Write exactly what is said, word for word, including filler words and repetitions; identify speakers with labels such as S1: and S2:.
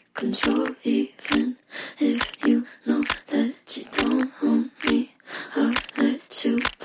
S1: control, even if you know that you don't own me. I'll let you